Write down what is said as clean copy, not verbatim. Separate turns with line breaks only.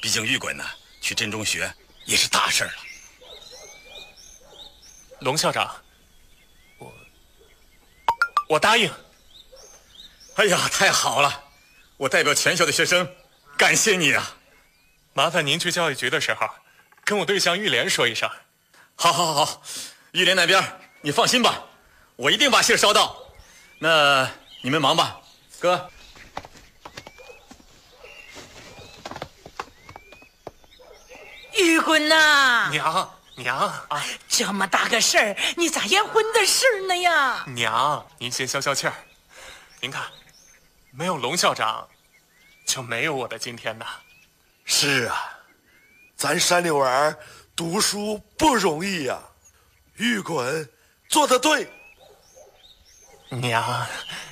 毕竟玉滚呢去镇中学也是大事了。
龙校长，我答应。
哎呀，太好了！我代表全校的学生感谢你啊！
麻烦您去教育局的时候，跟我对象玉莲说一声。
好，玉莲那边你放心吧，我一定把信捎到。那你们忙吧，哥。
玉滚呐，
娘啊！
这么大个事儿，你咋验婚的事呢呀？
娘，您先消消气儿。您看，没有龙校长，就没有我的今天呐。
是啊，咱山里娃儿读书不容易呀。玉滚做得对。
娘，